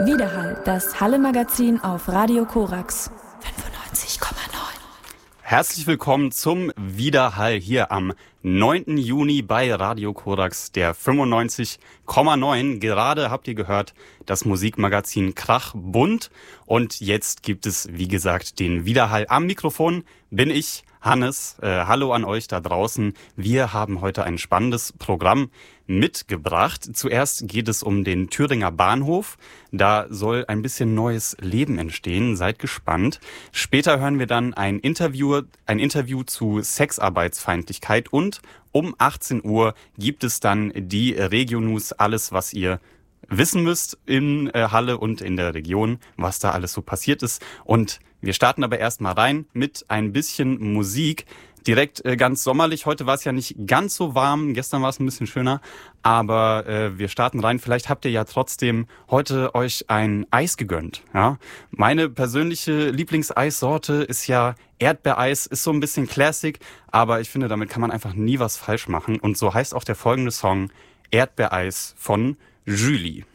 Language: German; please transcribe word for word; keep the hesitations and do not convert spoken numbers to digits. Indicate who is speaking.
Speaker 1: Widerhall, das Halle-Magazin auf Radio Korax fünfundneunzig Komma neun.
Speaker 2: Herzlich willkommen zum Widerhall hier am neunten Juni bei Radio Korax, der fünfundneunzig Komma neun. Gerade habt ihr gehört, das Musikmagazin Krach bunt. Und jetzt gibt es, wie gesagt, den Widerhall. Am Mikrofon bin ich, Hannes. Äh, hallo an euch da draußen. Wir haben heute ein spannendes Programm mitgebracht. Zuerst geht es um den Thüringer Bahnhof. Da soll ein bisschen neues Leben entstehen. Seid gespannt. Später hören wir dann ein Interview, ein Interview zu Sexarbeitsfeindlichkeit und um achtzehn Uhr gibt es dann die Regio-News, alles, was ihr wissen müsst in äh, Halle und in der Region, was da alles so passiert ist. Und wir starten aber erstmal rein mit ein bisschen Musik. Direkt äh, ganz sommerlich. Heute war es ja nicht ganz so warm. Gestern war es ein bisschen schöner. Aber äh, wir starten rein. Vielleicht habt ihr ja trotzdem heute euch ein Eis gegönnt. Ja? Meine persönliche Lieblingseissorte ist ja Erdbeereis. Ist so ein bisschen Classic. Aber ich finde, damit kann man einfach nie was falsch machen. Und so heißt auch der folgende Song Erdbeereis von Julie.